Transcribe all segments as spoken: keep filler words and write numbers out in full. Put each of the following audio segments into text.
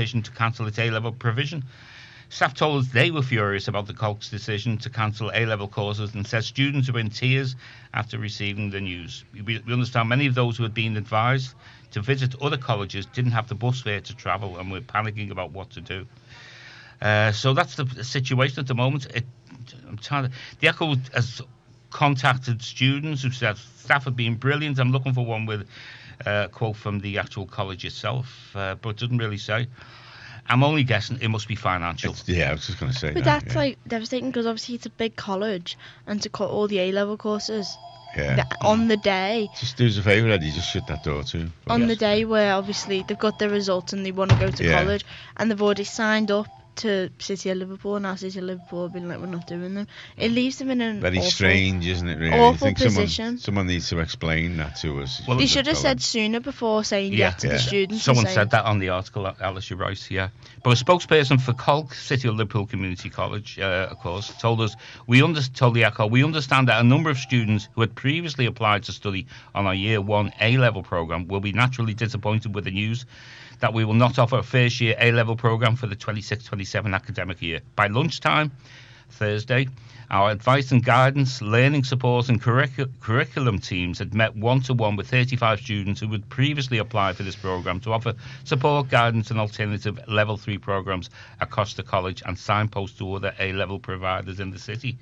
petition to cancel its A-level provision. Staff told us they were furious about the Colk's decision to cancel A-level courses and said students were in tears after receiving the news. We, we understand many of those who had been advised to visit other colleges didn't have the bus fare to travel and were panicking about what to do. Uh, so that's the situation at the moment. It, I'm trying to, the Echo has contacted students who said staff have been brilliant. I'm looking for one with uh, a quote from the actual college itself, uh, but it doesn't really say. I'm only guessing it must be financial. It's, yeah, I was just going to say but that. that's yeah. like devastating because obviously it's a big college, and to cut all the A-level courses Yeah. th- on the day, Just do us a favour, Eddie, just shut that door too. on Yes. the day where obviously they've got their results and they want to go to Yeah. college, and they've already signed up to City of Liverpool. Now City of Liverpool have been like, we're not doing them. It leaves them in an Very awful, strange, isn't it, really? awful I think position. Someone, someone needs to explain that to us. Well, They the should have said college. sooner before saying Yeah. yes to Yeah. the students. Someone and saying, said that on the article, Alice, you're right, yeah. But a spokesperson for Colk City of Liverpool Community College, uh, of course, told us, we under- told the Echo, we understand that a number of students who had previously applied to study on our Year one A-level programme will be naturally disappointed with the news that we will not offer a first-year A-level programme for the twenty-six twenty-seven academic year. By lunchtime, Thursday, our advice and guidance, learning support and curricu- curriculum teams had met one-to-one with thirty-five students who had previously applied for this programme to offer support, guidance and alternative level three programmes across the college and signpost to other A-level providers in the city.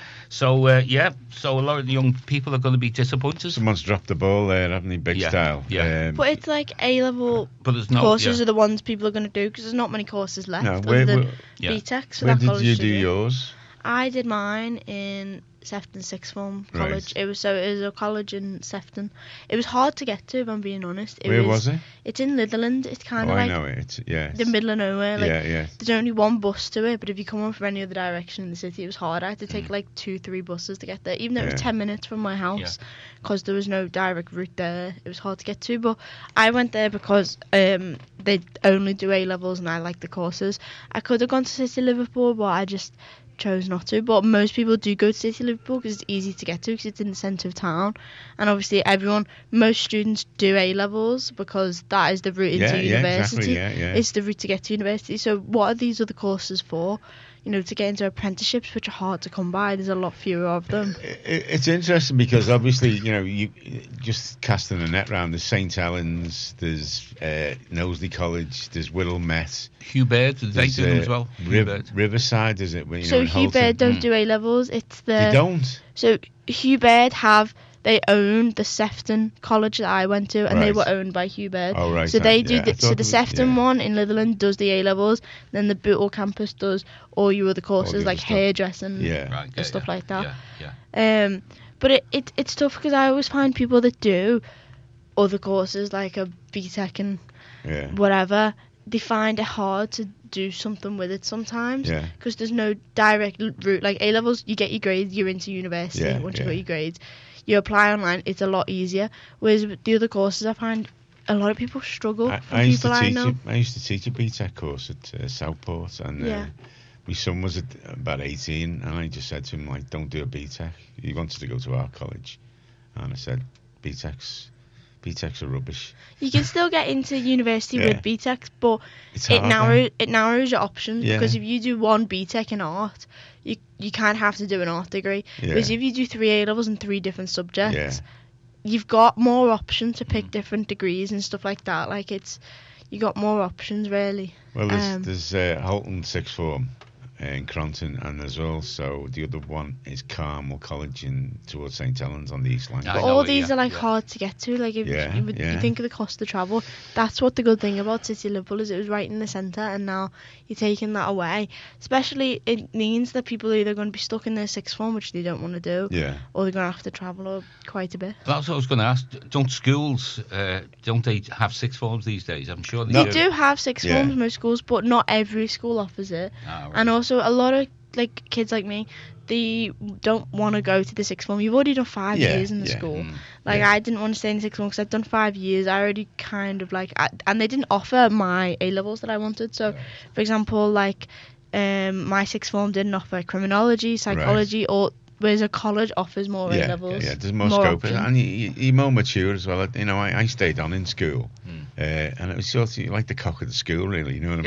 So, uh, yeah, so a lot of young people are going to be disappointed. Someone's dropped the ball there, haven't they, big Yeah, style? yeah. Um, But it's like A-level But there's no courses yeah. are the ones people are going to do because there's not many courses left No, other where- than where- Yeah. B TEC. So where that did college you to do yours? I did mine in Sefton Sixth Form College. Right. It was so it was a college in Sefton. It was hard to get to, if I'm being honest. It Where was it? It's in Litherland. It's kind Oh, of I like know it. It's, yeah. the middle of nowhere. Like yeah, yeah. there's only one bus to it, but if you come on from any other direction in the city, it was hard. I had to take Mm. like two, three buses to get there, even though it Yeah. was ten minutes from my house, because there was no direct route there. It was hard to get to, but I went there because um they only do A levels and I like the courses. I could have gone to City Liverpool, but I just chose not to. But most people do go to City Liverpool because it's easy to get to because it's in the centre of town, and obviously everyone, most students do A levels because that is the route into Yeah, yeah, university. exactly, yeah, yeah. It's the route to get to university. So what are these other courses for? You know, to get into apprenticeships, which are hard to come by. There's a lot fewer of them. It- It's interesting because obviously, you know, you just casting a net round. There's Saint Helens, there's uh, Knowsley College, there's Whittle Met, Hugh Baird, they there's, do them uh, as well. Hugh Riv- Baird. Riverside, is it? You know, So in Hugh Holton. Baird don't Mm. do A levels. It's the They don't. So Hugh Baird have they own the Sefton College that I went to, and they Right. were owned by Hugh Baird. Oh, right. So they do yeah, I the, so thought the it was- Sefton yeah. one in Litherland does the A levels, then the Bootle campus does all your other courses other like stuff. hairdressing Yeah. Right, and yeah, stuff yeah, like that. Yeah, yeah. Um, but it, it it's tough because I always find people that do other courses like a B TEC and Yeah. whatever, they find it hard to do something with it sometimes Yeah. because there's no direct l- route. Like A levels, you get your grades, you're into university. Yeah, Once yeah. you got your grades, you apply online. It's a lot easier. Whereas with the other courses, I find a lot of people struggle. I, from I used people to I teach. know. A, I used to teach a B TEC course at uh, Southport, and Yeah. uh, my son was at about eighteen, and I just said to him like, "Don't do a B TEC." He wanted to go to our college, and I said, "B TECs, B TECs are rubbish." You can still get into university Yeah. with B TECs, but It's it hard, narrows eh? it narrows your options Yeah. because if you do one B TEC in art, you you can't have to do an art degree. Yeah. Whereas if you do three A levels and three different subjects, Yeah. you've got more options to pick different degrees and stuff like that. Like it's you got more options really. Well, there's, Um, there's uh, Holton Sixth Form uh, in Cronton, and there's also the other one is Carmel College in towards Saint Helens on the East Line. I But know all it, these yeah, are like yeah. hard to get to. Like if Yeah, you, would, yeah. you think of the cost of travel, that's what the good thing about City Liverpool is. It was right in the centre, and now you're taking that away. Especially, it means that people are either going to be stuck in their sixth form, which they don't want to do, Yeah. or they're going to have to travel quite a bit. That's what I was going to ask. Don't schools, uh, don't they have sixth forms these days? I'm sure they No. They do have sixth Yeah. forms, most schools, but not every school offers it. Ah, right. And also, a lot of like kids like me, they don't want to go to the sixth form. You've already done five Yeah, years in the yeah. school. Mm. Like Yeah. I didn't want to stay in the sixth form because I'd done five years. I already kind of like, I, and they didn't offer my A levels that I wanted. So, for example, like um, my sixth form didn't offer criminology, psychology, or whereas a college offers more A Yeah, levels. yeah, there's more, scope, options. and you, you, you're more mature as well. You know, I, I stayed on in school, Mm. uh, and it was sort of like the cock of the school, really. You know what I